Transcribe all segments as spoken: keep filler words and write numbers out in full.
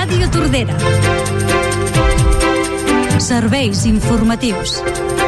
Ràdio Tordera. Serveis informatius.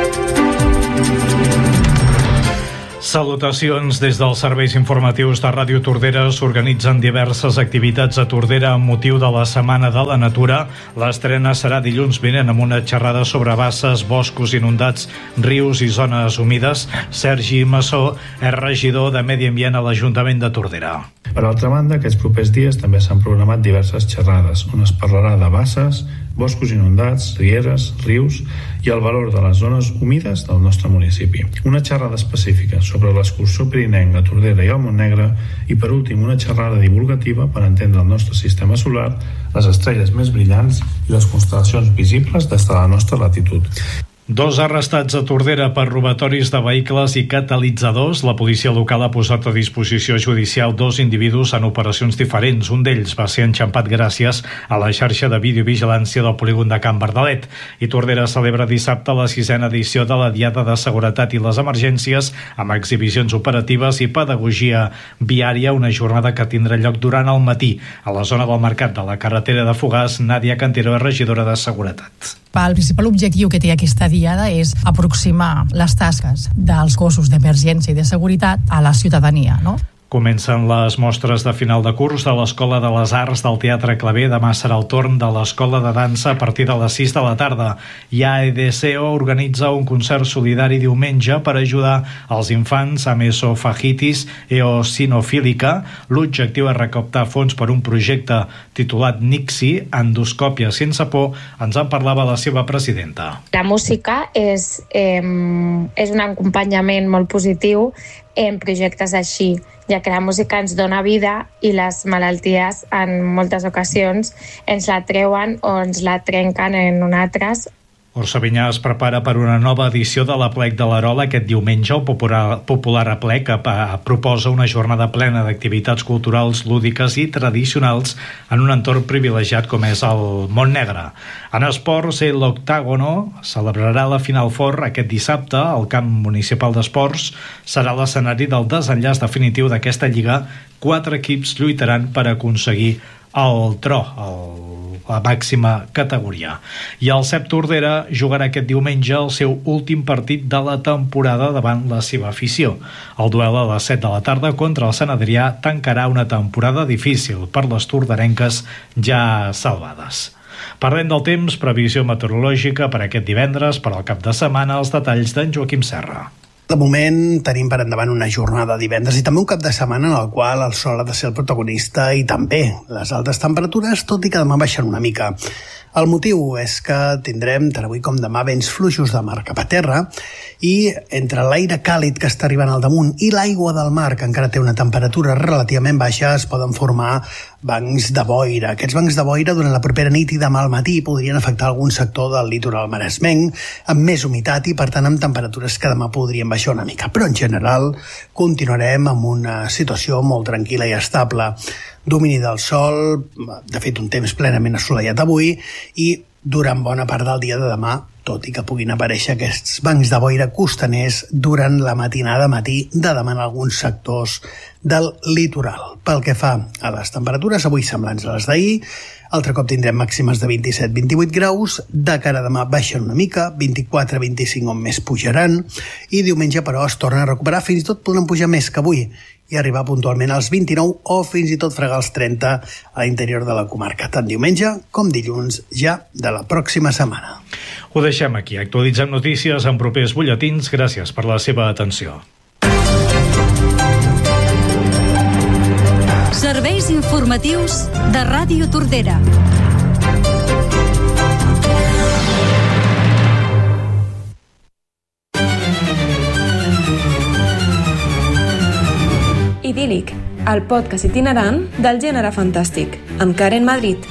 Salutacions. Des dels serveis informatius de Ràdio Tordera s'organitzen diverses activitats a Tordera amb motiu de la Setmana de la Natura. L'estrena serà dilluns vinent amb una xerrada sobre basses, boscos inundats, rius i zones humides. Sergi Massó és regidor de Medi Ambient a l'Ajuntament de Tordera. Per altra banda, aquests propers dies també s'han programat diverses xerrades on es parlarà de basses, boscos inundats, rieres, rius i el valor de les zones humides del nostre municipi. Una xerrada específica sobre l'excursió pirinenca a Tordera i al Montnegre i, per últim, una xerrada divulgativa per entendre el nostre sistema solar, les estrelles més brillants i les constel·lacions visibles des de la nostra latitud. Dos arrestats a Tordera per robatoris de vehicles i catalitzadors. La policia local ha posat a disposició judicial dos individus en operacions diferents. Un d'ells va ser enxampat gràcies a la xarxa de videovigilància del polígon de Can Verdalet. I Tordera celebra dissabte la sisena edició de la Diada de Seguretat i les Emergències amb exhibicions operatives i pedagogia viària, una jornada que tindrà lloc durant el matí. A la zona del mercat de la carretera de Fogars, Nàdia Cantero és regidora de Seguretat. El principal objectiu que té aquesta diada és aproximar les tasques dels cossos d'emergència i de seguretat a la ciutadania, no? Comencen les mostres de final de curs de l'Escola de les Arts del Teatre Claver. Demà serà el torn de l'Escola de Dansa a partir de les sis de la tarda. I A E D C O organitza un concert solidari diumenge per ajudar els infants amb esofagitis eosinofílica. L'objectiu és recaptar fons per un projecte titulat Nixi, endoscòpia sense por. Ens en parlava la seva presidenta. La música és, eh, és un acompanyament molt positiu en projectes així, ja que la música ens dona vida i les malalties en moltes ocasions ens la treuen o ens la trenquen en nosaltres. Orsavinyà es prepara per una nova edició de l'Aplec de l'Arola aquest diumenge. El popular, popular Aplec proposa una jornada plena d'activitats culturals, lúdiques i tradicionals en un entorn privilegiat com és el Montnegre. En esports, l'Octàgono celebrarà la Final Four aquest dissabte. El camp municipal d'esports serà l'escenari del desenllaç definitiu d'aquesta lliga. Quatre equips lluitaran per aconseguir el tro, el, la màxima categoria. I el C E P Tordera jugarà aquest diumenge el seu últim partit de la temporada davant la seva afició. El duel a les set de la tarda contra el Sant Adrià tancarà una temporada difícil per les torderenques ja salvades. Parlem del temps, previsió meteorològica per aquest divendres, per al cap de setmana, els detalls d'en Joaquim Serra. De moment tenim per endavant una jornada divendres i també un cap de setmana en el qual el sol ha de ser el protagonista i també les altes temperatures, tot i que demà baixen una mica. El motiu és que tindrem tant avui com demà vents fluixos de mar cap a terra i entre l'aire càlid que està arribant al damunt i l'aigua del mar, que encara té una temperatura relativament baixa, es poden formar bancs de boira. Aquests bancs de boira durant la propera nit i demà al matí podrien afectar algun sector del litoral maresmenc amb més humitat i per tant amb temperatures que demà podrien baixar una mica. Però en general continuarem amb una situació molt tranquil·la i estable. Domini del sol, de fet un temps plenament assolellat avui i durant bona part del dia de demà, tot i que puguin aparèixer aquests bancs de boira costaners durant la matinada matí de demà en alguns sectors del litoral. Pel que fa a les temperatures, avui semblants a les d'ahir, altre cop tindrem màximes de vint-i-set a vint-i-vuit graus, de cara a demà baixen una mica, vint-i-quatre a vint-i-cinc on més pujaran, i diumenge però es tornen a recuperar, fins i tot poden pujar més que avui, i arribar puntualment als vint-i-nou o fins i tot fregar els trenta a l'interior de la comarca, tant diumenge com dilluns ja de la pròxima setmana. Ho deixem aquí. Actualitzem notícies en propers butlletins. Gràcies per la seva atenció. Serveis informatius de Ràdio Tordera. Idíl·lic, el podcast itinerant del gènere fantàstic, amb Karen Madrid.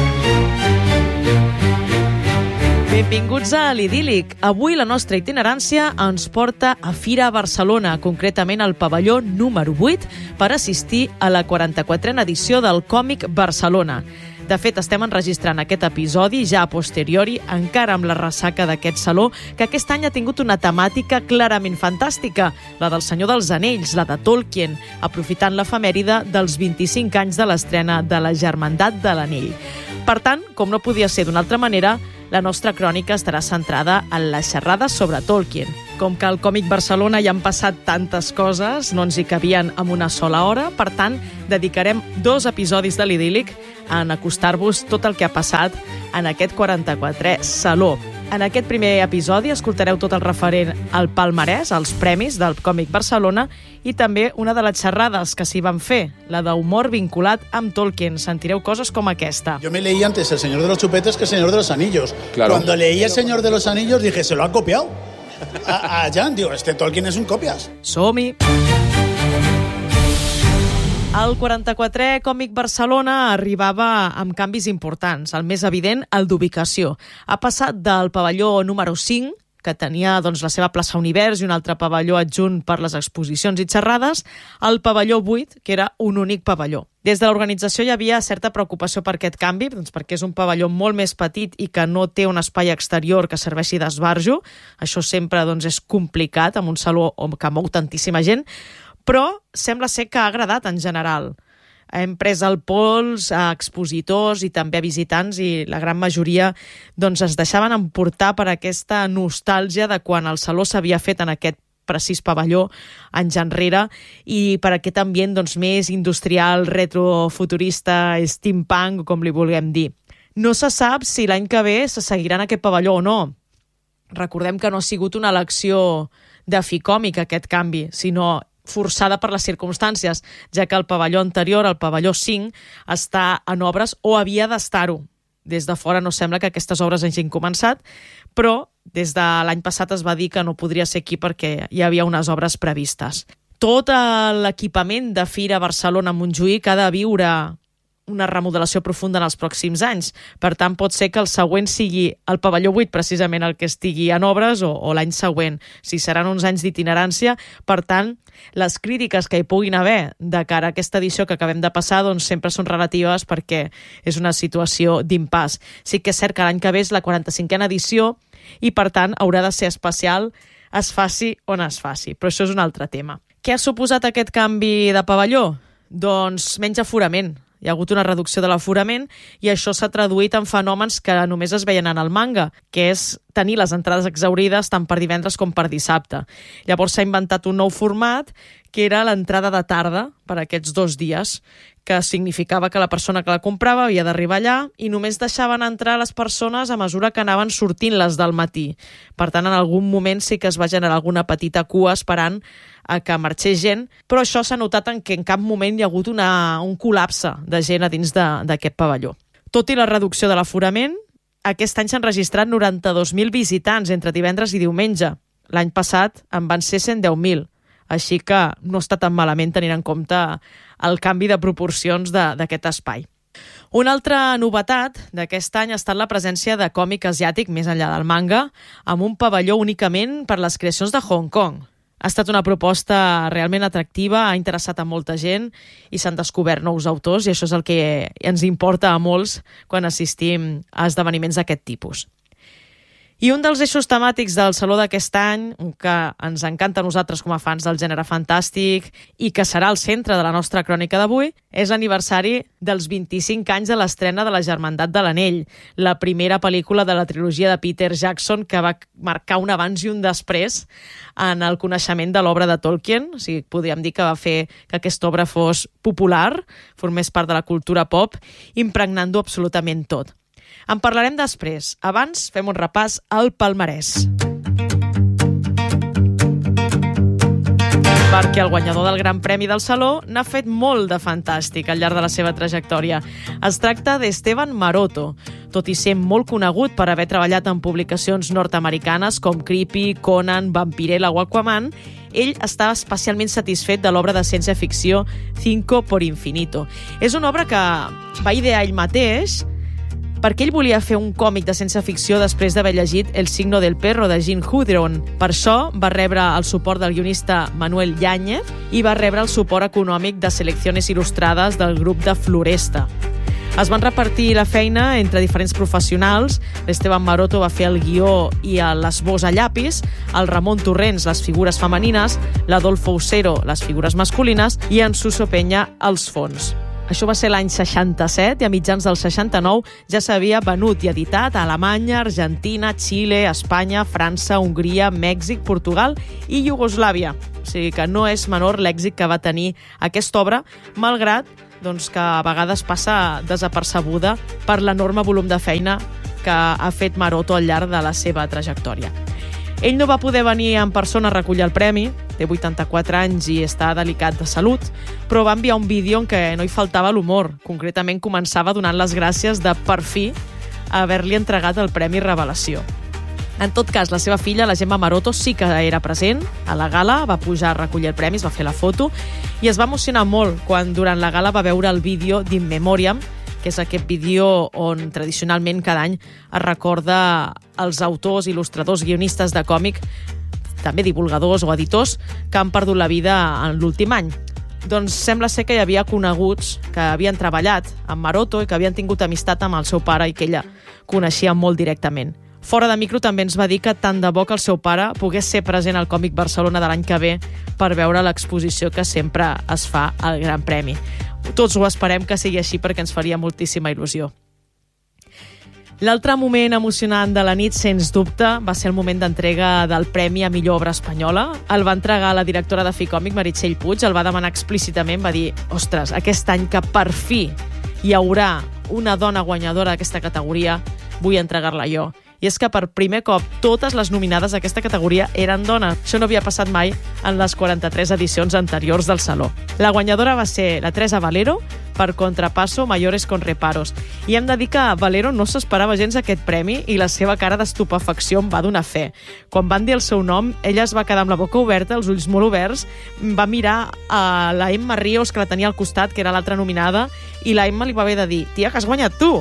Benvinguts a l'Idíl·lic. Avui la nostra itinerància ens porta a Fira Barcelona, concretament al pavelló número vuit, per assistir a la quaranta-quatrena edició del Còmic Barcelona. De fet, estem enregistrant aquest episodi ja a posteriori, encara amb la ressaca d'aquest saló, que aquest any ha tingut una temàtica clarament fantàstica, la del Senyor dels Anells, la de Tolkien, aprofitant l'efemèride dels vint-i-cinc anys de l'estrena de la Germandat de l'Anell. Per tant, com no podia ser d'una altra manera, la nostra crònica estarà centrada en les xerrades sobre Tolkien. Com que al Còmic Barcelona hi han passat tantes coses, no ens hi cabien en una sola hora, per tant, dedicarem dos episodis de l'Idíl·lic en acostar-vos tot el que ha passat en aquest quaranta-quatrè Saló. En aquest primer episodi escoltareu tot el referent al palmarès, als premis del Còmic Barcelona, i també una de les xerrades que s'hi van fer, la d'humor vinculat amb Tolkien. Sentireu coses com aquesta. Yo me leí antes El Señor de los Chupetes que El Señor de los Anillos. Claro. Cuando leí El Señor de los Anillos dije, se lo han copiado. A, a Jan, digo, este Tolkien es un copias. Som-hi! El quaranta-quatrè Còmic Barcelona arribava amb canvis importants. El més evident, el d'ubicació. Ha passat del pavelló número cinc, que tenia doncs, la seva plaça Univers i un altre pavelló adjunt per les exposicions i xerrades, al pavelló vuit, que era un únic pavelló. Des de l'organització hi havia certa preocupació per aquest canvi, doncs perquè és un pavelló molt més petit i que no té un espai exterior que serveixi d'esbarjo. Això sempre doncs, és complicat amb un saló que mou tantíssima gent, però sembla ser que ha agradat en general. Hem pres el pols a expositors i també a visitants i la gran majoria doncs, es deixaven emportar per aquesta nostàlgia de quan el saló s'havia fet en aquest precís pavelló anys enrere i per aquest ambient doncs, més industrial, retrofuturista, steampunk, com li vulguem dir. No se sap si l'any que ve se seguirà en aquest pavelló o no. Recordem que no ha sigut una elecció de ficòmic aquest canvi, sinó forçada per les circumstàncies, ja que el pavelló anterior, el pavelló cinc, està en obres o havia d'estar-ho. Des de fora no sembla que aquestes obres hagin començat, però des de l'any passat es va dir que no podria ser aquí perquè hi havia unes obres previstes. Tot l'equipament de Fira Barcelona-Montjuïc ha de viure una remodelació profunda en els pròxims anys. Per tant, pot ser que el següent sigui el pavelló vuit, precisament el que estigui en obres, o, o l'any següent. Si seran uns anys d'itinerància, per tant, les crítiques que hi puguin haver de cara a aquesta edició que acabem de passar doncs sempre són relatives perquè és una situació d'impàs. Sí que és cert que l'any que ve és la quaranta-cinquena edició i, per tant, haurà de ser especial, es faci on es faci. Però això és un altre tema. Què ha suposat aquest canvi de pavelló? Doncs menys aforament. Hi ha hagut una reducció de l'aforament i això s'ha traduït en fenòmens que només es veien en el manga, que és tenir les entrades exaurides tant per divendres com per dissabte. Llavors s'ha inventat un nou format, que era l'entrada de tarda per aquests dos dies, que significava que la persona que la comprava havia d'arribar allà i només deixaven entrar les persones a mesura que anaven sortint les del matí. Per tant, en algun moment sí que es va generar alguna petita cua esperant a que marxés gent, però això s'ha notat en que en cap moment hi ha hagut una, un col·lapse de gent a dins d'aquest pavelló. Tot i la reducció de l'aforament, aquest any s'han registrat noranta-dos mil visitants entre divendres i diumenge. L'any passat en van ser cent deu mil, així que no està tan malament tenint en compte el canvi de proporcions d'aquest espai. Una altra novetat d'aquest any ha estat la presència de còmic asiàtic més enllà del manga, amb un pavelló únicament per les creacions de Hong Kong. Ha estat una proposta realment atractiva, ha interessat a molta gent i s'han descobert nous autors i això és el que ens importa a molts quan assistim a esdeveniments d'aquest tipus. I un dels eixos temàtics del Saló d'aquest any, que ens encanta a nosaltres com a fans del gènere fantàstic i que serà el centre de la nostra crònica d'avui, és l'aniversari dels vint-i-cinc anys de l'estrena de la Germandat de l'Anell, la primera pel·lícula de la trilogia de Peter Jackson que va marcar un abans i un després en el coneixement de l'obra de Tolkien. O sigui, podríem dir que va fer que aquesta obra fos popular, formés part de la cultura pop, impregnant-ho absolutament tot. En parlarem després. Abans, fem un repàs al palmarès. Perquè el guanyador del Gran Premi del Saló n'ha fet molt de fantàstic al llarg de la seva trajectòria. Es tracta d'Esteban Maroto. Tot i ser molt conegut per haver treballat en publicacions nord-americanes com Creepy, Conan, Vampirella o Aquaman, ell estava especialment satisfet de l'obra de ciència-ficció Cinco por Infinito. És una obra que va idear ell mateix perquè ell volia fer un còmic de ciència-ficció després d'haver llegit El signo del perro de Gene Hudron. Per això va rebre el suport del guionista Manuel Yáñez i va rebre el suport econòmic de Selecciones Il·lustrades del grup de Floresta. Es van repartir la feina entre diferents professionals. L'Esteban Maroto va fer el guió i l'esbós a llapis, el Ramon Torrents les figures femenines, l'Adolfo Usero les figures masculines i en Suso Peña els fons. Això va ser l'any seixanta-set i a mitjans del seixanta-nou ja s'havia venut i editat a Alemanya, Argentina, Xile, Espanya, França, Hongria, Mèxic, Portugal i Iugoslàvia. O sigui que no és menor l'èxit que va tenir aquesta obra, malgrat doncs, que a vegades passa desapercebuda per l'enorme volum de feina que ha fet Maroto al llarg de la seva trajectòria. Ell no va poder venir en persona a recollir el premi, té vuitanta-quatre anys i està delicat de salut, però va enviar un vídeo en què no hi faltava l'humor. Concretament començava donant les gràcies de, per fi, haver-li entregat el Premi Revelació. En tot cas, la seva filla, la Gemma Maroto, sí que era present a la gala, va pujar a recollir el premi, es va fer la foto i es va emocionar molt quan durant la gala va veure el vídeo d'In Memoriam, que és aquest vídeo on tradicionalment cada any es recorda els autors, il·lustradors, guionistes de còmic, també divulgadors o editors, que han perdut la vida en l'últim any. Doncs sembla ser que hi havia coneguts que havien treballat amb Maroto i que havien tingut amistat amb el seu pare i que ella coneixia molt directament. Fora de micro també ens va dir que tant de bo que el seu pare pogués ser present al Còmic Barcelona de l'any que ve per veure l'exposició que sempre es fa al Gran Premi. Tots ho esperem que sigui així perquè ens faria moltíssima il·lusió. L'altre moment emocionant de la nit, sens dubte, va ser el moment d'entrega del Premi a Millor Obra Espanyola. El va entregar la directora de Ficòmic, Meritxell Puig, el va demanar explícitament, va dir, ostres, aquest any que per fi hi haurà una dona guanyadora d'aquesta categoria, vull entregar-la jo. I és que per primer cop totes les nominades a aquesta categoria eren dones. Això no havia passat mai en les quaranta-tres edicions anteriors del Saló. La guanyadora va ser la Teresa Valero per Contrapasso Mayores con Reparos. I hem de dir que Valero no s'esperava gens aquest premi i la seva cara d'estupefacció em va donar fe. Quan van dir el seu nom, ella es va quedar amb la boca oberta, els ulls molt oberts, va mirar a la Emma Ríos, que la tenia al costat, que era l'altra nominada, i la Emma li va haver de dir, tia, que has guanyat tu!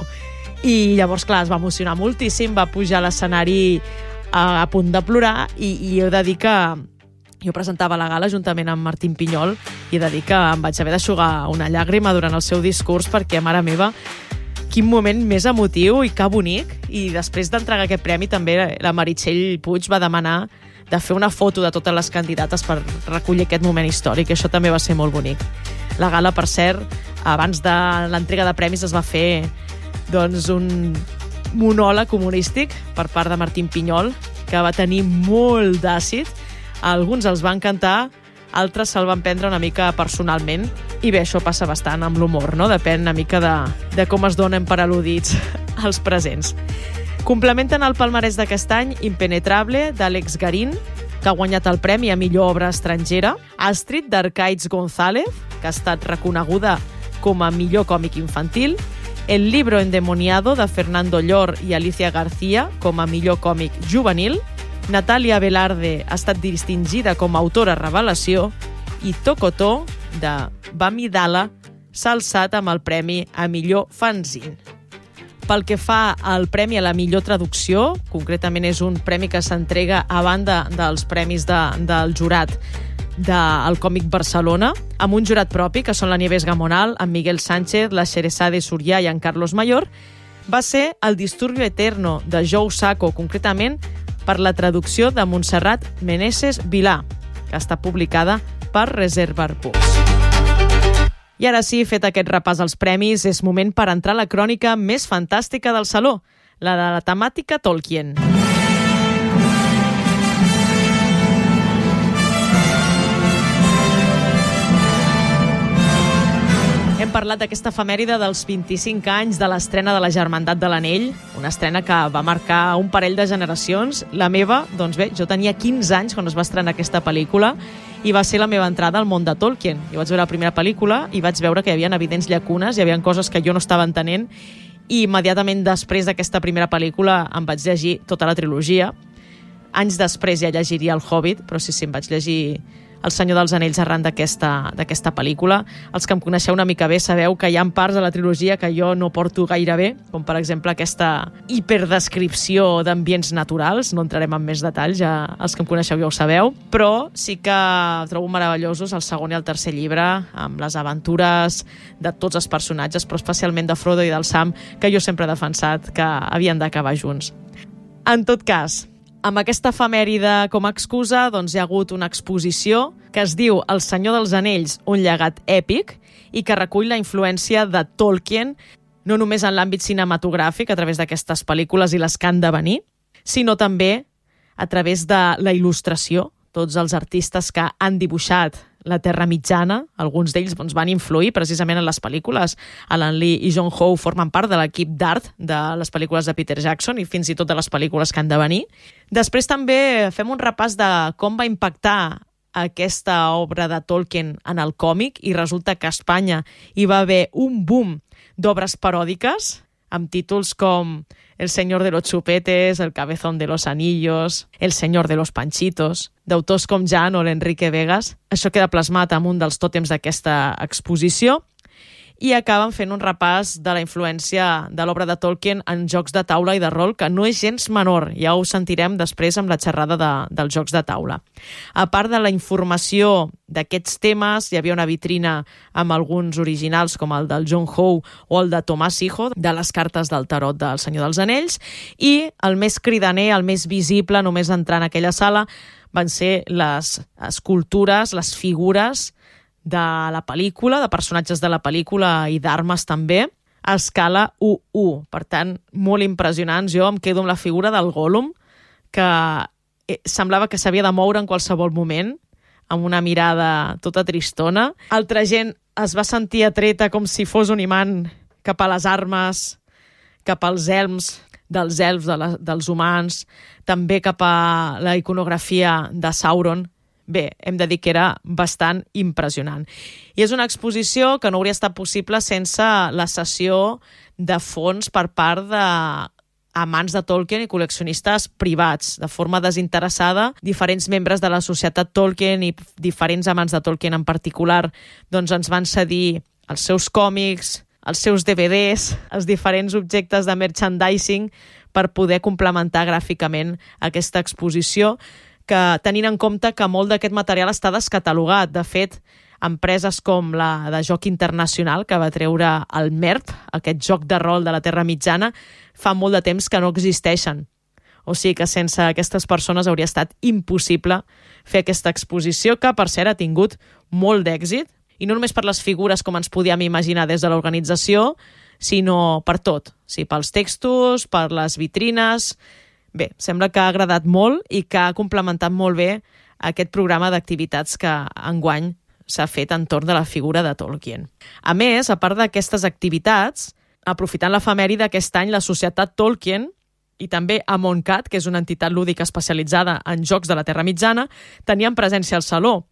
I llavors, clar, es va emocionar moltíssim, va pujar a l'escenari a, a punt de plorar i, i he de dir que jo presentava la gala juntament amb Martín Pinyol i he de dir que em vaig haver d'aixugar una llàgrima durant el seu discurs perquè, mare meva, quin moment més emotiu i que bonic. I després d'entregar aquest premi també la Meritxell Puig va demanar de fer una foto de totes les candidates per recollir aquest moment històric i això també va ser molt bonic. La gala, per cert, abans de l'entrega de premis es va fer doncs un monòleg humorístic per part de Martín Pinyol, que va tenir molt d'àcid. Alguns els van encantar, altres se'l van prendre una mica personalment. I bé, això passa bastant amb l'humor, no? Depèn una mica de, de com es donen per al·ludits els presents. Complementen el palmarès d'aquest any Impenetrable, d'Àlex Garín, que ha guanyat el premi a millor obra estrangera, Astrid, d'Arcaiz González, que ha estat reconeguda com a millor còmic infantil, El libro endemoniado, de Fernando Llor i Alicia García, com a millor còmic juvenil, Natàlia Velarde ha estat distingida com a autora revelació i Tocotó, de Bami Dalla, s'ha alçat amb el premi a millor fanzine. Pel que fa al premi a la millor traducció, concretament és un premi que s'entrega a banda dels premis de, del jurat del Còmic Barcelona, amb un jurat propi, que són la Nieves Gamonal, en Miguel Sánchez, la Xeresade Surià i en Carlos Mayor, va ser El disturbio eterno, de Joe Sacco, concretament per la traducció de Montserrat Meneses Vilà, que està publicada per Reservoir Books. I ara sí, fet aquest repàs als premis, és moment per entrar a la crònica més fantàstica del Saló, la de la temàtica Tolkien. Hem parlat d'aquesta efemèride dels vint-i-cinc anys de l'estrena de la Germandat de l'Anell, una estrena que va marcar un parell de generacions. La meva, doncs bé, jo tenia quinze anys quan es va estrenar aquesta pel·lícula i va ser la meva entrada al món de Tolkien. Jo vaig veure la primera pel·lícula i vaig veure que hi havia evidents llacunes, hi havia coses que jo no estava entenent i immediatament després d'aquesta primera pel·lícula em vaig llegir tota la trilogia. Anys després ja llegiria El Hobbit, però sí, sí, em vaig llegir El Senyor dels Anells arran d'aquesta d'aquesta pel·lícula. Els que em coneixeu una mica bé sabeu que hi ha parts de la trilogia que jo no porto gaire bé, com per exemple aquesta hiperdescripció d'ambients naturals. No entrarem en més detalls, ja els que em coneixeu ja ho sabeu, però sí que trobo meravellosos el segon i el tercer llibre, amb les aventures de tots els personatges, però especialment de Frodo i del Sam, que jo sempre he defensat que havien d'acabar junts. En tot cas, amb aquesta efemèride com a excusa, doncs hi ha hagut una exposició que es diu El Senyor dels Anells, un llegat èpic, i que recull la influència de Tolkien, no només en l'àmbit cinematogràfic, a través d'aquestes pel·lícules i les que han de venir, sinó també a través de la il·lustració. Tots els artistes que han dibuixat la Terra Mitjana, alguns d'ells doncs, van influir precisament en les pel·lícules. Alan Lee i John Howe formen part de l'equip d'art de les pel·lícules de Peter Jackson i fins i tot de les pel·lícules que han de venir. Després també fem un repàs de com va impactar aquesta obra de Tolkien en el còmic, i resulta que a Espanya hi va haver un boom d'obres paròdiques amb títols com El Señor de los Chupetes, El Cabezón de los Anillos, El Señor de los Panchitos, d'autors com Jan o l'Enrique Vegas. Això queda plasmat en un dels tòtems d'aquesta exposició, i acaben fent un repàs de la influència de l'obra de Tolkien en jocs de taula i de rol, que no és gens menor, ja ho sentirem després amb la xerrada de, dels jocs de taula. A part de la informació d'aquests temes, hi havia una vitrina amb alguns originals com el del John Howe o el de Tomàs Hijo, de les cartes del tarot del Senyor dels Anells, i el més cridaner, el més visible, només entrar en aquella sala, van ser les escultures, les figures de la pel·lícula, de personatges de la pel·lícula i d'armes també, a escala u u. Per tant, molt impressionants. Jo em quedo amb la figura del Gollum, que semblava que s'havia de moure en qualsevol moment, amb una mirada tota tristona. Altra gent es va sentir atreta com si fos un imant cap a les armes, cap als elms, dels elfs, de la, dels humans, també cap a la iconografia de Sauron. Bé, hem de dir que era bastant impressionant. I és una exposició que no hauria estat possible sense la cessió de fons per part de amants de Tolkien i col·leccionistes privats. De forma desinteressada, diferents membres de la societat Tolkien i diferents amants de Tolkien en particular doncs ens van cedir els seus còmics, els seus D V Ds, els diferents objectes de merchandising per poder complementar gràficament aquesta exposició, que tenint en compte que molt d'aquest material està descatalogat. De fet, empreses com la de Joc Internacional, que va treure el MERP, aquest joc de rol de la Terra Mitjana, fa molt de temps que no existeixen. O sigui que sense aquestes persones hauria estat impossible fer aquesta exposició, que per cert ha tingut molt d'èxit, i no només per les figures com ens podíem imaginar des de l'organització, sinó per tot. O sigui, pels textos, per les vitrines. Bé, sembla que ha agradat molt i que ha complementat molt bé aquest programa d'activitats que enguany s'ha fet entorn de la figura de Tolkien. A més, a part d'aquestes activitats, aprofitant l'efemèride d'aquest any, la Societat Tolkien i també Amontcat, que és una entitat lúdica especialitzada en jocs de la Terra Mitjana, tenien presència al saló.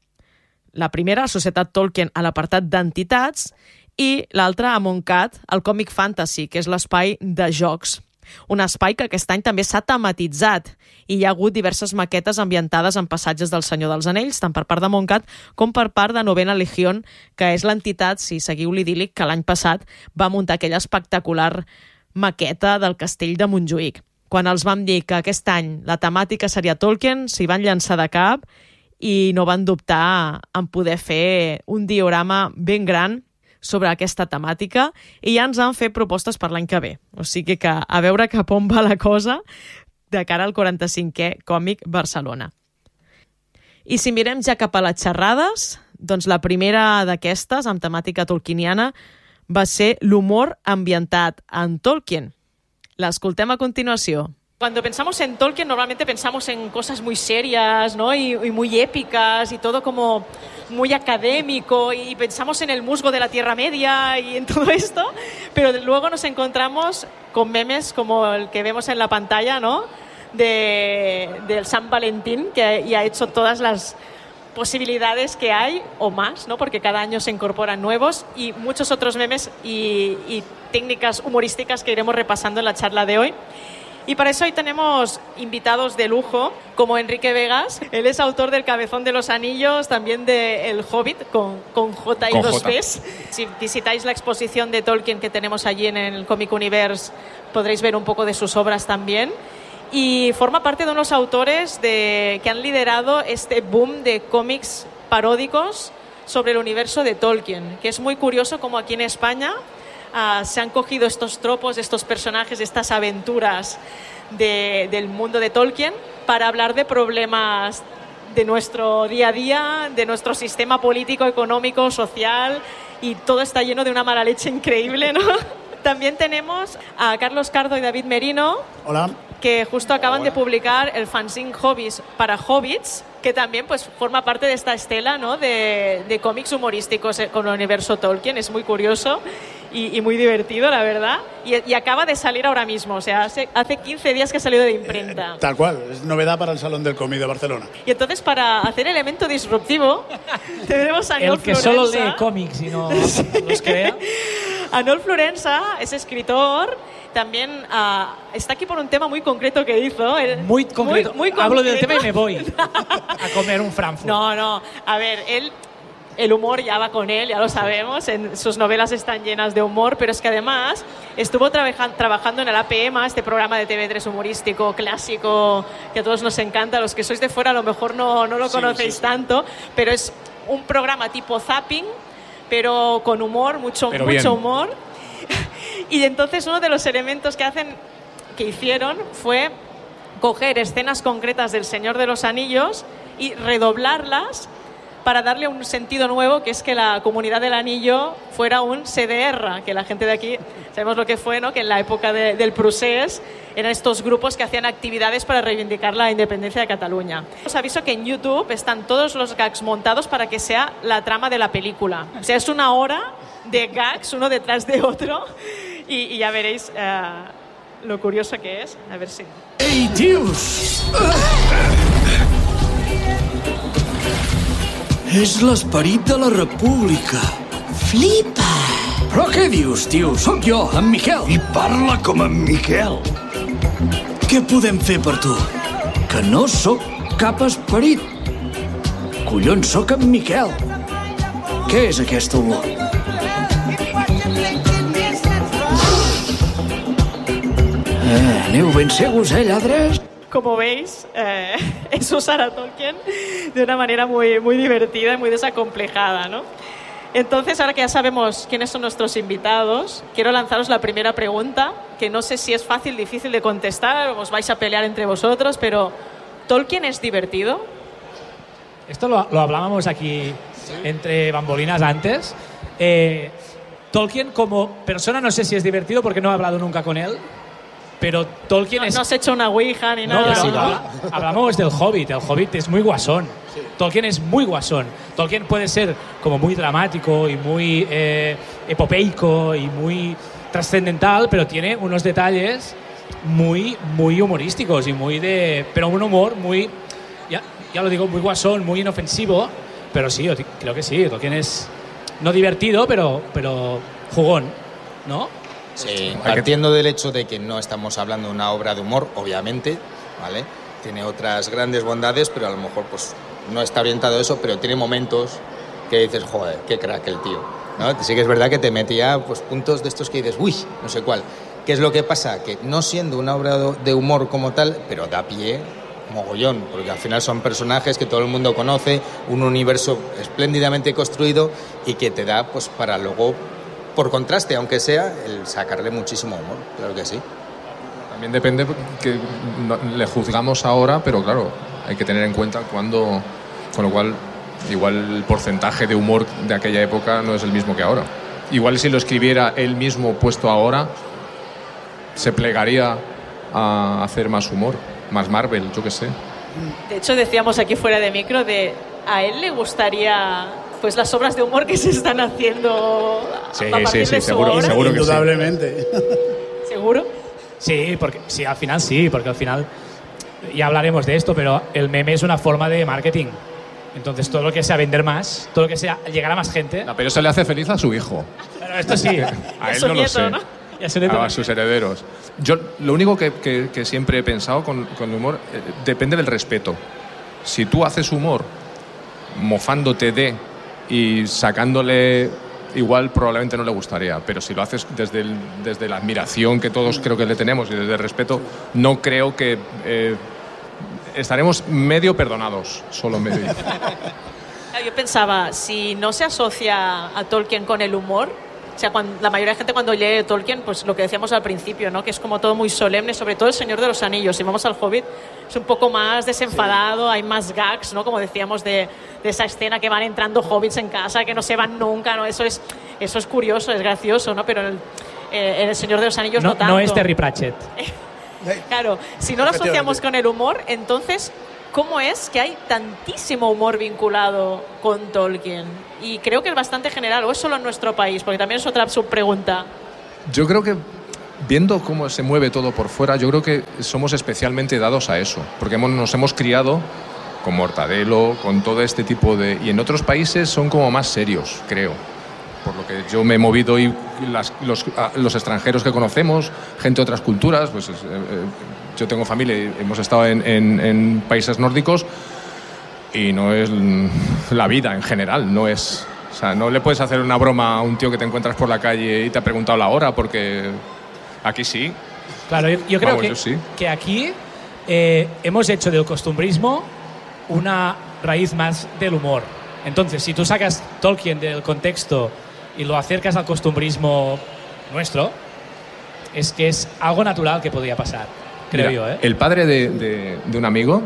La primera, la Societat Tolkien, a l'apartat d'entitats, i l'altra, Amontcat, el Còmic Fantasy, que és l'espai de jocs. Un espai que aquest any també s'ha tematitzat i hi ha hagut diverses maquetes ambientades en passatges del Senyor dels Anells, tant per part de Montcat com per part de Novena Legión, que és l'entitat, si seguiu l'idíl·lic, que l'any passat va muntar aquella espectacular maqueta del castell de Montjuïc. Quan els vam dir que aquest any la temàtica seria Tolkien, s'hi van llançar de cap i no van dubtar en poder fer un diorama ben gran sobre aquesta temàtica, i ja ens han fet propostes per l'any que ve. O sigui que a veure cap on va la cosa de cara al quaranta-cinquè Còmic Barcelona. I si mirem ja cap a les xerrades, doncs la primera d'aquestes, amb temàtica tolkieniana, va ser l'humor ambientat en Tolkien. L'escoltem a continuació. Cuando pensamos en Tolkien, normalmente pensamos en cosas muy serias, ¿no? y, y muy épicas y todo como muy académico, y pensamos en el musgo de la Tierra Media y en todo esto, pero luego nos encontramos con memes como el que vemos en la pantalla, ¿no? De, del San Valentín, que ya ha hecho todas las posibilidades que hay o más, ¿no? Porque cada año se incorporan nuevos, y muchos otros memes y, y técnicas humorísticas que iremos repasando en la charla de hoy. Y para eso hoy tenemos invitados de lujo, como Enrique Vegas. Él es autor del Cabezón de los Anillos, también de El Hobbit, con, con J y con dos Bs. Si visitáis la exposición de Tolkien que tenemos allí en el Comic Universe, podréis ver un poco de sus obras también. Y forma parte de unos autores de, que han liderado este boom de cómics paródicos sobre el universo de Tolkien, que es muy curioso como aquí en España Uh, se han cogido estos tropos, estos personajes, estas aventuras de, del mundo de Tolkien para hablar de problemas de nuestro día a día, de nuestro sistema político, económico, social, y todo está lleno de una mala leche increíble, ¿no? También tenemos a Carlos Cardo y David Merino. Hola. Que justo acaban Hola. de publicar el fanzine Hobbies para Hobbits, que también pues forma parte de esta estela, ¿no? de, de cómics humorísticos con el universo Tolkien. Es muy curioso y, y muy divertido, la verdad. Y, y acaba de salir ahora mismo, o sea, hace, hace quince días que ha salido de imprenta. Eh, tal cual, es novedad para el Salón del Cómic de Barcelona. Y entonces, para hacer elemento disruptivo, tenemos a Anol El que Florensa. solo lee cómics y no los crea. Anol Florensa es escritor. También uh, está aquí por un tema muy concreto que hizo. Él, muy concreto. Muy, muy concreto. Hablo del tema y me voy a comer un Frankfurt. No, no. A ver, él, el humor ya va con él, ya lo sabemos. En, sus novelas están llenas de humor, pero es que además estuvo trabaja, trabajando en el A P M, este programa de T V tres humorístico clásico que a todos nos encanta. Los que sois de fuera a lo mejor no, no lo sí, conocéis sí, sí. tanto, pero es un programa tipo zapping, pero con humor, mucho, mucho bien. humor. Y entonces uno de los elementos que hacen, que hicieron fue coger escenas concretas del Señor de los Anillos y redoblarlas para darle un sentido nuevo, que es que la Comunidad del Anillo fuera un C D R, que la gente de aquí sabemos lo que fue, ¿no? Que en la época de, del Procés eran estos grupos que hacían actividades para reivindicar la independencia de Cataluña. Os aviso que en YouTube están todos los gags montados para que sea la trama de la película. O sea, es una hora de gags uno detrás de otro y, y ya veréis uh, lo curioso que es. A ver si... ¡Ei, tios! És l'esperit de la república. Flipa! Però què dius, tio? Sóc jo, en Miquel. I parla com en Miquel. Què podem fer per tu? Que no sóc cap esperit. Collons, sóc en Miquel. Què és aquesta olor? Eh, aneu ben segurs, eh, lladres? Como veis, eh, es usar a Tolkien de una manera muy, muy divertida y muy desacomplejada, ¿no? Entonces, ahora que ya sabemos quiénes son nuestros invitados, quiero lanzaros la primera pregunta, que no sé si es fácil, difícil de contestar, os vais a pelear entre vosotros, pero ¿Tolkien es divertido? Esto lo, lo hablábamos aquí ¿Sí? entre bambolinas antes. Eh, Tolkien como persona no sé si es divertido porque no he hablado nunca con él. Pero Tolkien no, es... No se ha hecho una ouija ni nada. No, pero habla, hablamos del Hobbit. El Hobbit es muy guasón. Sí. Tolkien es muy guasón. Tolkien puede ser como muy dramático y muy eh, epopeico y muy trascendental, pero tiene unos detalles muy, muy humorísticos y muy de... Pero un humor muy... Ya, ya lo digo, muy guasón, muy inofensivo. Pero sí, yo creo que sí. Tolkien es no divertido, pero, pero jugón, ¿no? Sí, partiendo del hecho de que no estamos hablando de una obra de humor, obviamente, ¿vale? Tiene otras grandes bondades, pero a lo mejor pues no está orientado a eso, pero tiene momentos que dices, joder, qué crack el tío, ¿no? Sí que es verdad que te metía pues puntos de estos que dices, uy, no sé cuál. ¿Qué es lo que pasa? Que no siendo una obra de humor como tal, pero da pie mogollón, porque al final son personajes que todo el mundo conoce, un universo espléndidamente construido y que te da pues para luego... por contraste, aunque sea, el sacarle muchísimo humor, claro que sí. También depende que le juzgamos ahora, pero claro, hay que tener en cuenta cuándo, con lo cual igual el porcentaje de humor de aquella época no es el mismo que ahora. Igual si lo escribiera él mismo puesto ahora, se plegaría a hacer más humor, más Marvel, yo qué sé. De hecho, decíamos aquí fuera de micro, de a él le gustaría... pues las obras de humor que se están haciendo sí, a partir sí, sí, de su seguro, obra. seguro que indudablemente. Sí. ¿Seguro? Sí, porque sí, al final sí, porque al final ya hablaremos de esto, pero el meme es una forma de marketing. Entonces todo lo que sea vender más, todo lo que sea llegar a más gente. No, pero eso le hace feliz a su hijo. Pero esto sí. A él no lo sé. ¿no? a sus herederos. Yo lo único que, que, que siempre he pensado con, con el humor, eh, depende del respeto. Si tú haces humor mofándote de y sacándole, igual probablemente no le gustaría, pero si lo haces desde, el, desde la admiración que todos creo que le tenemos y desde el respeto, no creo que eh, estaremos medio perdonados, solo medio. Yo pensaba, si no se asocia a Tolkien con el humor, o sea, cuando, la mayoría de gente cuando lee Tolkien, pues lo que decíamos al principio, ¿no? Que es como todo muy solemne, sobre todo El Señor de los Anillos. Si vamos al Hobbit, es un poco más desenfadado, sí. Hay más gags, ¿no? Como decíamos, de, de esa escena que van entrando hobbits en casa, que no se van nunca, ¿no? Eso es, eso es curioso, es gracioso, ¿no? Pero en el, eh, en el Señor de los Anillos no, no tanto. No es Terry Pratchett. Claro, si no lo asociamos con el humor, entonces, ¿cómo es que hay tantísimo humor vinculado con Tolkien? Y creo que es bastante general, o es solo en nuestro país, porque también es otra subpregunta. Yo creo que, viendo cómo se mueve todo por fuera, yo creo que somos especialmente dados a eso, porque hemos, nos hemos criado con Mortadelo, con todo este tipo de... Y en otros países son como más serios, creo. Por lo que yo me he movido y las, los, los extranjeros que conocemos, gente de otras culturas, pues eh, eh, yo tengo familia y hemos estado en, en, en países nórdicos y no es la vida en general, no es... O sea, no le puedes hacer una broma a un tío que te encuentras por la calle y te ha preguntado la hora, porque aquí sí. Claro, yo, yo creo Vamos, que, yo sí. que aquí eh, hemos hecho del costumbrismo una raíz más del humor. Entonces, si tú sacas Tolkien del contexto y lo acercas al costumbrismo nuestro, es que es algo natural que podría pasar, creo Mira, yo. ¿eh? El padre de, de, de un amigo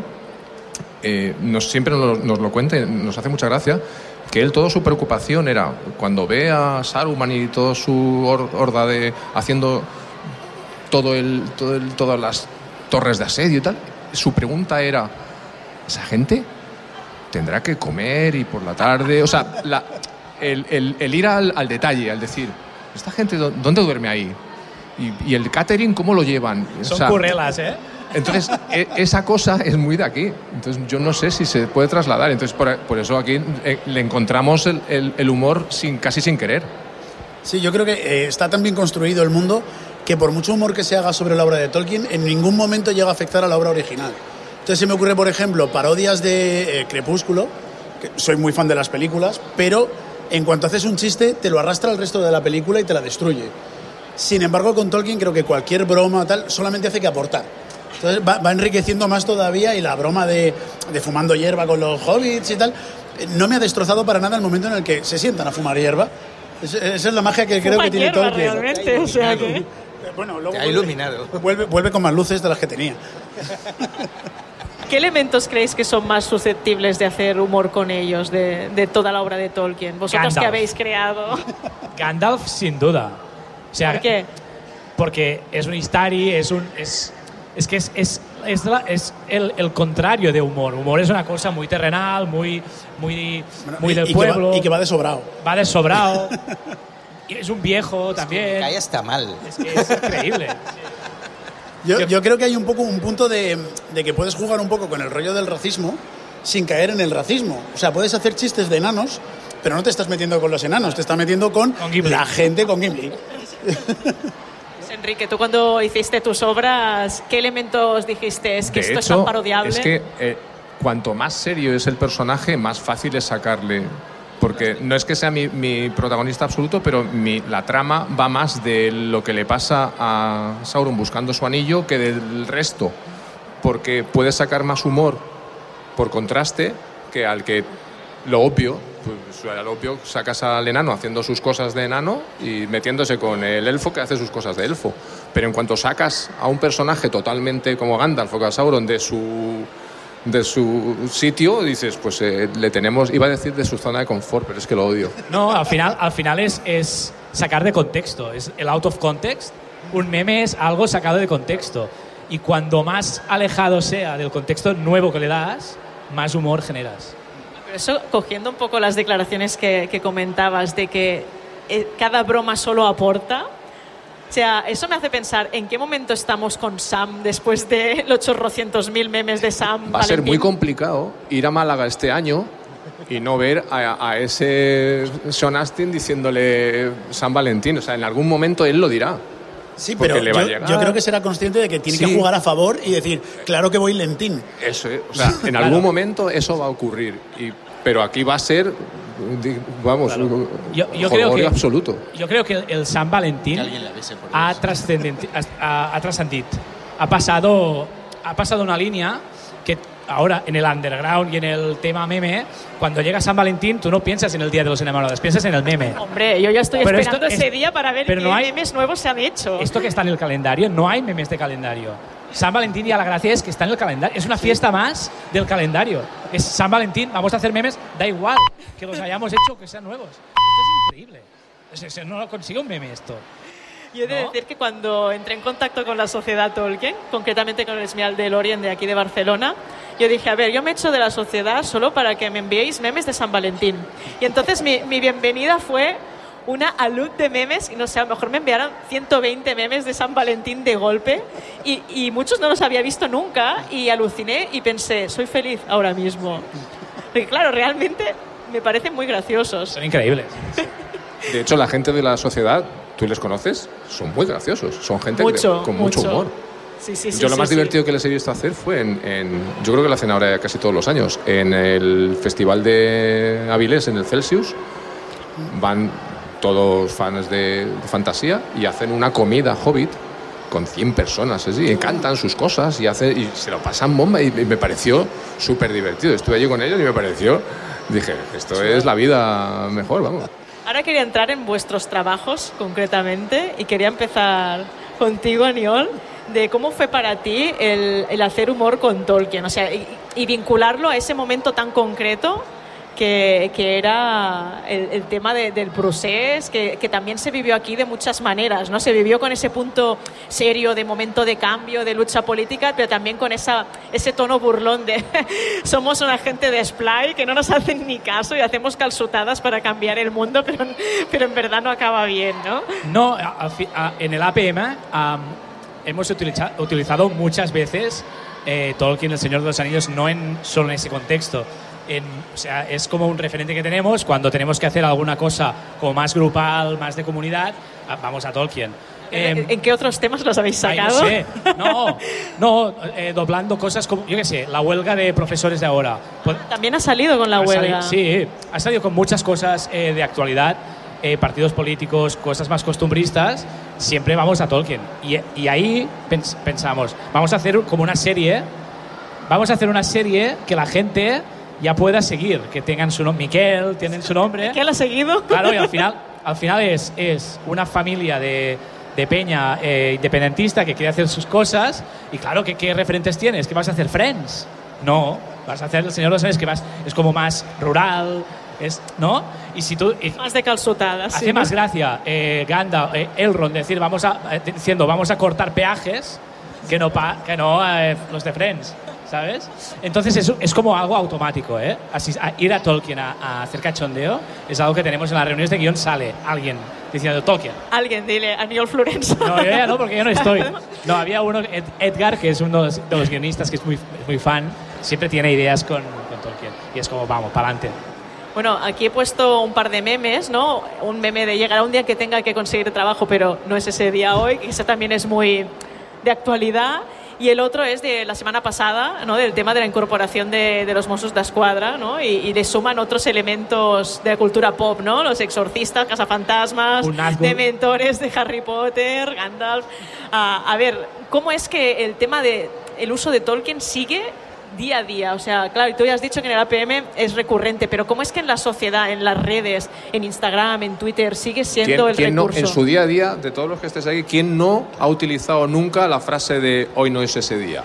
eh, nos, siempre nos, nos lo cuenta y nos hace mucha gracia, que él, toda su preocupación era, cuando ve a Saruman y toda su horda de haciendo todo el, todo el, todas las torres de asedio y tal, su pregunta era, ¿esa gente tendrá que comer y por la tarde? O sea, la, el, el, el ir al, al detalle, al decir, ¿esta gente dónde duerme ahí? Y, y el catering, ¿cómo lo llevan? Son o sea, currelas, ¿eh? Entonces, e, esa cosa es muy de aquí. Entonces, yo no sé si se puede trasladar. Entonces, por, por eso aquí eh, le encontramos el, el, el humor sin, casi sin querer. Sí, yo creo que eh, está tan bien construido el mundo que por mucho humor que se haga sobre la obra de Tolkien, en ningún momento llega a afectar a la obra original. Entonces se me ocurre, por ejemplo, parodias de eh, Crepúsculo, que soy muy fan de las películas, pero en cuanto haces un chiste, te lo arrastra el resto de la película y te la destruye. Sin embargo, con Tolkien creo que cualquier broma o tal solamente hace que aportar. Entonces va, va enriqueciendo más todavía, y la broma de, de fumando hierba con los hobbits y tal, no me ha destrozado para nada el momento en el que se sientan a fumar hierba. Es, esa es la magia que creo Fuma que tiene hierba, Tolkien. realmente, o sea que... Bueno, luego Te ha vuelve, iluminado. Vuelve, vuelve con más luces de las que tenía. ¿Qué elementos creéis que son más susceptibles de hacer humor con ellos, de, de toda la obra de Tolkien? Vosotros Gandalf. que habéis creado... Gandalf, sin duda. O sea, ¿por qué? Porque es un Istari, es un... Es, es que es, es, es, la, es el, el contrario de humor. Humor es una cosa muy terrenal, muy, muy, bueno, muy y, del y pueblo. Que va, y que va de sobrado. Va de sobrado. Y es un viejo es también. Que cae hasta mal. Es que es increíble. Yo, yo creo que hay un poco un punto de, de que puedes jugar un poco con el rollo del racismo sin caer en el racismo. O sea, puedes hacer chistes de enanos, pero no te estás metiendo con los enanos, te estás metiendo con, con la gente con Gimli. Enrique, tú cuando hiciste tus obras, ¿qué elementos dijiste? Es que De esto hecho, es tan parodiable. Es que eh, cuanto más serio es el personaje, más fácil es sacarle. Porque no es que sea mi, mi protagonista absoluto, pero mi, la trama va más de lo que le pasa a Sauron buscando su anillo que del resto. Porque puedes sacar más humor por contraste que al que lo obvio, pues al obvio sacas al enano haciendo sus cosas de enano y metiéndose con el elfo que hace sus cosas de elfo. Pero en cuanto sacas a un personaje totalmente como Gandalf o Sauron de su... de su sitio, dices, pues eh, le tenemos, iba a decir de su zona de confort, pero es que lo odio. No, al final, al final es, es sacar de contexto, es el out of context. Un meme es algo sacado de contexto. Y cuando más alejado sea del contexto nuevo que le das, más humor generas. Pero eso, cogiendo un poco las declaraciones que, que comentabas de que eh, cada broma solo aporta, o sea, eso me hace pensar en qué momento estamos con Sam después de los chorrocientos mil memes de Sam. Va Valentín. a ser muy complicado ir a Málaga este año y no ver a, a ese Sean Astin diciéndole San Valentín. O sea, en algún momento él lo dirá. Sí, pero le va yo, a llegar. yo creo que será consciente de que tiene Sí. que jugar a favor y decir, claro que voy lentín. Eso es, o sea, en algún Claro. momento eso va a ocurrir, y, pero aquí va a ser, di- vamos, Claro. un Yo- yo creo jolgorio que- absoluto. Yo creo que el, el San Valentín ha, trascendenti- ha, ha trascendido. Ha pasado, ha pasado una línea que ahora en el underground y en el tema meme, cuando llega San Valentín, tú no piensas en el Día de los Enamorados, piensas en el meme. Hombre, yo ya estoy Pero esperando esto ese es- día para ver pero qué no hay- memes nuevos se han hecho. Esto que está en el calendario, no hay memes de calendario. San Valentín, ya la gracia es que está en el calendario. Es una fiesta más del calendario. Es San Valentín, vamos a hacer memes, da igual que los hayamos hecho o que sean nuevos. Esto es increíble. Es- es- no lo consigue un meme esto. Yo he de decir que cuando entré en contacto con la sociedad Tolkien, concretamente con el Esmial del Orient de aquí de Barcelona, yo dije, a ver, yo me echo de la sociedad solo para que me enviéis memes de San Valentín. Y entonces mi, mi bienvenida fue una alud de memes, y no sé, a lo mejor me enviaron ciento veinte memes de San Valentín de golpe, y, y muchos no los había visto nunca, y aluciné y pensé, soy feliz ahora mismo. Porque claro, realmente me parecen muy graciosos. Son increíbles. De hecho, la gente de la sociedad, ¿tú les conoces? Son muy graciosos, son gente Mucho, de- con mucho, mucho. humor. Sí, sí, sí, Yo lo sí, más sí. divertido que les he visto hacer fue en, en- yo creo que lo hacen ahora casi todos los años, en el Festival de Avilés, en el Celsius, van todos fans de, de fantasía y hacen una comida Hobbit con cien personas, así, y cantan sus cosas y, hace, y se lo pasan bomba, y, y me pareció súper divertido. Estuve allí con ellos y me pareció, dije, esto es la vida mejor, vamos. Ahora quería entrar en vuestros trabajos concretamente y quería empezar contigo, Aniol, de cómo fue para ti el, el hacer humor con Tolkien, o sea, y, y vincularlo a ese momento tan concreto que, que era el, el tema de, del procés, que, que también se vivió aquí de muchas maneras, ¿no? Se vivió con ese punto serio de momento de cambio, de lucha política, pero también con esa, ese tono burlón de somos una gente de Splay que no nos hacen ni caso y hacemos calzutadas para cambiar el mundo, pero, pero en verdad no acaba bien, ¿no? No, al fi- a- en el A P M am, hemos utiliza- utilizado muchas veces eh, Tolkien, el Señor de los Anillos, no en, solo en ese contexto. En, o sea, es como un referente que tenemos cuando tenemos que hacer alguna cosa como más grupal, más de comunidad, ah, vamos a Tolkien. ¿En, Eh, en qué otros temas los habéis Ay, sacado? no sé. No, no eh, doblando cosas como, yo qué sé, la huelga de profesores de ahora. Pues, También ha salido con la ha huelga. salido- sí, ha salido con muchas cosas eh, de actualidad, eh, partidos políticos, cosas más costumbristas. Siempre vamos a Tolkien. Y, y ahí pens- pensamos, vamos a hacer como una serie, vamos a hacer una serie que la gente ya pueda seguir, que tengan su nombre. Miquel, tienen su nombre. ¿Miquel ha seguido? Claro, y al final, al final es, es una familia de, de peña eh, independentista que quiere hacer sus cosas. Y claro, ¿qué, qué referentes tienes? ¿Que vas a hacer Friends? No, vas a hacer El Señor de los Anillos, que vas, es como más rural, es, ¿no? Y si tú... y- Más de calzutadas. hace sí, más ¿no? gracia eh, Gandalf, eh, Elrond, decir, vamos a, eh, diciendo vamos a cortar peajes que no, pa- que no eh, los de Friends, ¿sabes? Entonces es, es como algo automático, ¿eh? Así, a ir a Tolkien a, a hacer cachondeo es algo que tenemos en las reuniones de guión, sale alguien diciendo Tolkien. Alguien, dile, Aniol Florenzo. No, yo ya no, porque yo no estoy. No, había uno, Ed- Edgar, que es uno de los, de los guionistas que es muy, muy fan, siempre tiene ideas con, con Tolkien. Y es como, vamos, para adelante. Bueno, aquí he puesto un par de memes, ¿no? Un meme de llegará un día que tenga que conseguir trabajo, pero no es ese día hoy, que ese también es muy de actualidad. Y el otro es de la semana pasada, ¿no? Del tema de la incorporación de, de los Mossos d'Esquadra, ¿no? Y, y le suman otros elementos de la cultura pop, ¿no? Los exorcistas, cazafantasmas, Un Nazgûl. dementores de Harry Potter, Gandalf. Ah, a ver, ¿cómo es que el tema de el uso de Tolkien sigue día a día? O sea, claro, y tú ya has dicho que en el A P M es recurrente, pero ¿cómo es que en la sociedad, en las redes, en Instagram, en Twitter, sigue siendo ¿Quién, el quién no, recurso? en su día a día, de todos los que estés aquí, ¿quién no ha utilizado nunca la frase de hoy no es ese día?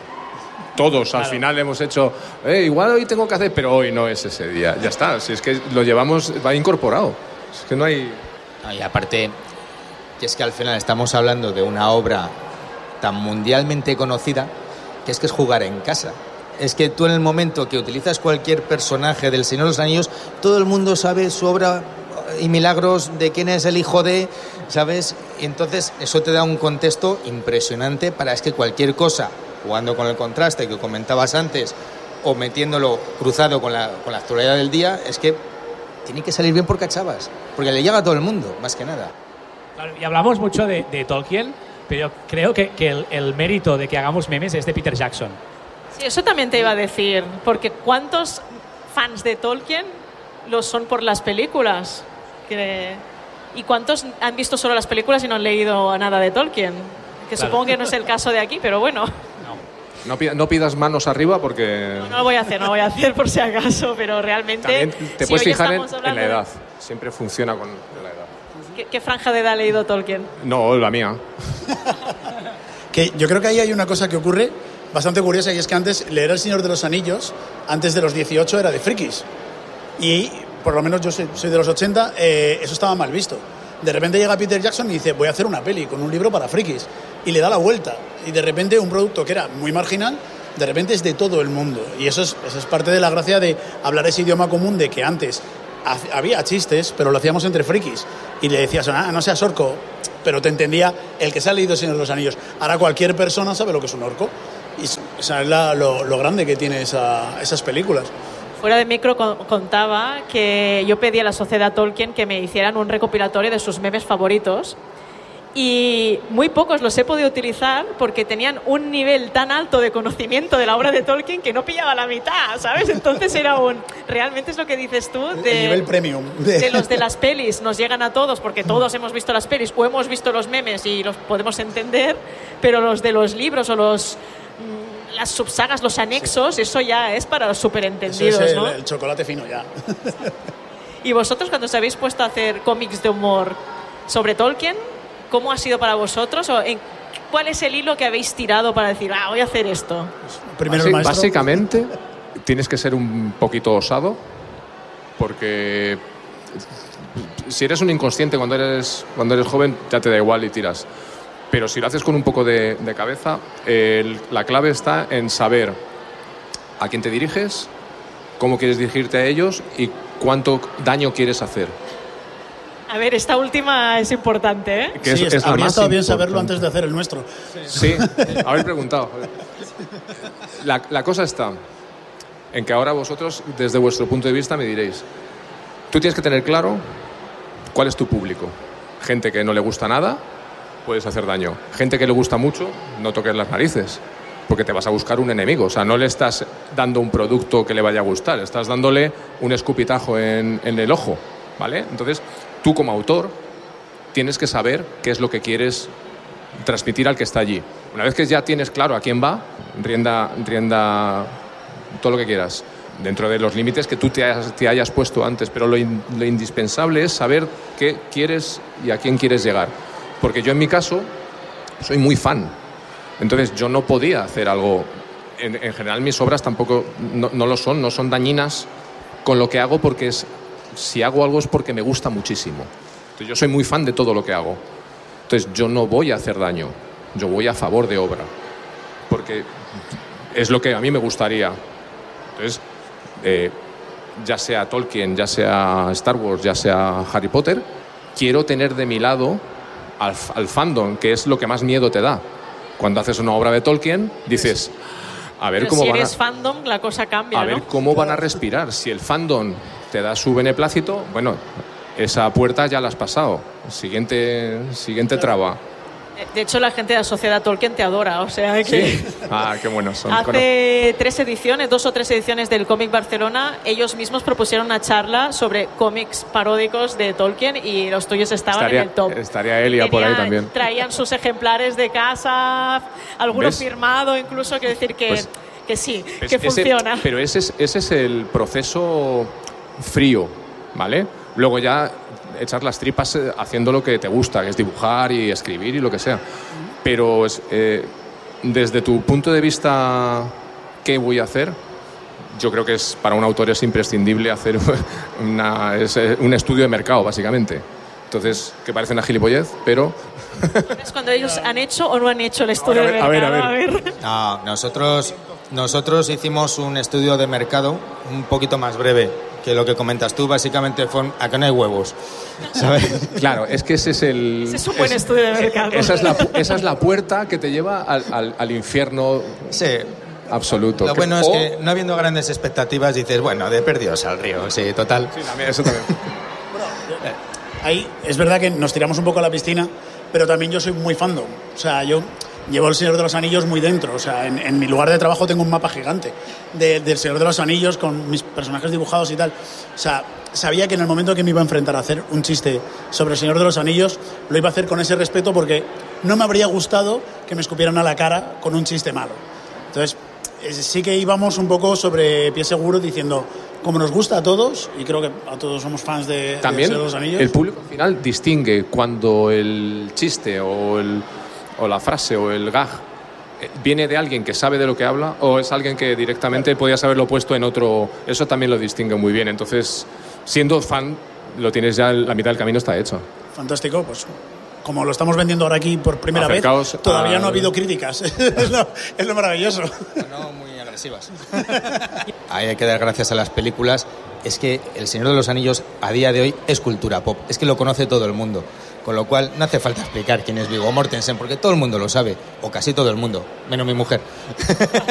Todos al Claro. final hemos hecho, eh, igual hoy tengo que hacer, pero hoy no es ese día. Ya está, si es que lo llevamos, va incorporado. Es que no hay... No, y aparte, que es que al final estamos hablando de una obra tan mundialmente conocida que es que es jugar en casa. Es que tú en el momento que utilizas cualquier personaje del Señor de los Anillos, todo el mundo sabe su obra y milagros de quién es el hijo de, ¿sabes? Y entonces eso te da un contexto impresionante para es que cualquier cosa, jugando con el contraste que comentabas antes o metiéndolo cruzado con la, con la actualidad del día, es que tiene que salir bien por cachavas, porque le llega a todo el mundo, más que nada. Claro, y hablamos mucho de, de Tolkien pero yo creo que, que el, el mérito de que hagamos memes es de Peter Jackson. Sí, eso también te iba a decir, porque ¿cuántos fans de Tolkien lo son por las películas? Que... ¿Y cuántos han visto solo las películas y no han leído nada de Tolkien? Que claro. Supongo que no es el caso de aquí, pero bueno. No, no pidas manos arriba porque... No, no lo voy a hacer, no lo voy a hacer por si acaso, pero realmente... También te si puedes fijar en, en la edad. Siempre funciona con la edad. ¿Qué, ¿Qué franja de edad ha leído Tolkien? No, la mía. Que yo creo que ahí hay una cosa que ocurre bastante curiosa, y es que antes leer El Señor de los Anillos, antes de los dieciocho, era de frikis. Y por lo menos yo soy, soy de los ochenta, eh, eso estaba mal visto. De repente llega Peter Jackson y dice, voy a hacer una peli con un libro para frikis. Y le da la vuelta. Y de repente un producto que era muy marginal, de repente es de todo el mundo. Y eso es, eso es parte de la gracia de hablar ese idioma común, de que antes había chistes, pero lo hacíamos entre frikis. Y le decías, ah, no seas orco, pero te entendía el que se ha leído El Señor de los Anillos. Ahora cualquier persona sabe lo que es un orco. Y esa es la, lo, lo grande que tiene esa, esas películas. Fuera de micro contaba que yo pedí a la Sociedad Tolkien que me hicieran un recopilatorio de sus memes favoritos, y muy pocos los he podido utilizar porque tenían un nivel tan alto de conocimiento de la obra de Tolkien que no pillaba la mitad, ¿sabes? Entonces era un... Realmente es lo que dices tú de... El nivel premium. De... de los de las pelis, nos llegan a todos porque todos hemos visto las pelis o hemos visto los memes y los podemos entender, pero los de los libros o los... las subsagas, los anexos, sí. Eso ya es para los superentendidos, eso es el, ¿no? el chocolate fino ya. Y vosotros, cuando os habéis puesto a hacer cómics de humor sobre Tolkien, ¿cómo ha sido para vosotros? ¿O en, ¿Cuál es el hilo que habéis tirado para decir, ah, voy a hacer esto? Primero Basi- básicamente, tienes que ser un poquito osado, porque si eres un inconsciente cuando eres, cuando eres joven, ya te da igual y tiras. Pero si lo haces con un poco de, de cabeza, el, la clave está en saber a quién te diriges, cómo quieres dirigirte a ellos y cuánto daño quieres hacer. A ver, esta última es importante, ¿eh? Que sí, es, es habría estado bien saberlo antes de hacer el nuestro. Sí, haber preguntado. La, la cosa está en que ahora vosotros, desde vuestro punto de vista, me diréis, tú tienes que tener claro cuál es tu público. Gente que no le gusta nada, puedes hacer daño. Gente que le gusta mucho, no toques las narices, porque te vas a buscar un enemigo. O sea, no le estás dando un producto que le vaya a gustar, estás dándole un escupitajo en, en el ojo, ¿vale? Entonces, tú como autor tienes que saber qué es lo que quieres transmitir al que está allí. Una vez que ya tienes claro a quién va, rienda, rienda todo lo que quieras, dentro de los límites que tú te hayas, te hayas puesto antes, pero lo, in, lo indispensable es saber qué quieres y a quién quieres llegar. Porque yo en mi caso soy muy fan, entonces yo no podía hacer algo, en, en general mis obras tampoco no, no lo son, no son dañinas con lo que hago, porque es, si hago algo es porque me gusta muchísimo. Entonces yo soy muy fan de todo lo que hago, entonces yo no voy a hacer daño, yo voy a favor de obra, porque es lo que a mí me gustaría. Entonces, eh, ya sea Tolkien, ya sea Star Wars, ya sea Harry Potter, quiero tener de mi lado al, al fandom, que es lo que más miedo te da. Cuando haces una obra de Tolkien, dices, a ver Pero cómo si van eres a, fandom, la cosa cambia, a ver ¿no? cómo van a respirar. Si el fandom te da su beneplácito, bueno, esa puerta ya la has pasado. Siguiente, siguiente traba. De hecho, la gente de la Sociedad Tolkien te adora, o sea que... Sí. Ah, qué buenos son. Hace tres ediciones, dos o tres ediciones del Cómic Barcelona, ellos mismos propusieron una charla sobre cómics paródicos de Tolkien y los tuyos estaban estaría, en el top. Estaría Elia por ahí también. Traían sus ejemplares de casa, alguno ¿Ves? Firmado incluso, quiero decir que, Pues, que sí, pues que ese, funciona. Pero ese es, ese es el proceso frío, ¿vale? Luego ya echar las tripas haciendo lo que te gusta, que es dibujar y escribir y lo que sea. Pero eh, desde tu punto de vista, ¿qué voy a hacer? Yo creo que es, para un autor es imprescindible hacer una, es un estudio de mercado, básicamente. Entonces, que parece una gilipollez, pero... ¿Es cuando ellos han hecho o no han hecho el estudio a ver, de mercado? a ver, a ver. A ver. No, nosotros, nosotros hicimos un estudio de mercado un poquito más breve que lo que comentas tú. Básicamente fue, acá no hay huevos, ¿sabes? Claro, es que ese es el... Ese es un buen es, estudio de mercado. Esa es, la, esa es la puerta que te lleva al, al, al infierno sí. absoluto. Lo que, bueno es o... que no habiendo grandes expectativas dices, bueno, de perdidos al río, sí, total. Sí, también, eso también. Bueno, ahí es verdad que nos tiramos un poco a la piscina, pero también yo soy muy fandom. O sea, yo llevo El Señor de los Anillos muy dentro. O sea, en, en mi lugar de trabajo tengo un mapa gigante de, del Señor de los Anillos con mis personajes dibujados y tal. O sea, sabía que en el momento que me iba a enfrentar a hacer un chiste sobre El Señor de los Anillos, lo iba a hacer con ese respeto porque no me habría gustado que me escupieran a la cara con un chiste malo. Entonces, sí que íbamos un poco sobre pie seguro diciendo, como nos gusta a todos, y creo que a todos somos fans de, También de los Anillos. El público al final distingue cuando el chiste o, el, o la frase o el gag viene de alguien que sabe de lo que habla o es alguien que directamente podías haberlo puesto en otro. Eso también lo distingue muy bien. Entonces, siendo fan, lo tienes ya, la mitad del camino está hecho. Fantástico, pues como lo estamos vendiendo ahora aquí por primera Acercaos vez, todavía a... no ha habido críticas. es, lo, es lo maravilloso. No muy agresivas. Ahí hay que dar gracias a las películas. Es que El Señor de los Anillos a día de hoy es cultura pop. Es que lo conoce todo el mundo. Con lo cual no hace falta explicar quién es Viggo Mortensen, porque todo el mundo lo sabe, o casi todo el mundo, menos mi mujer.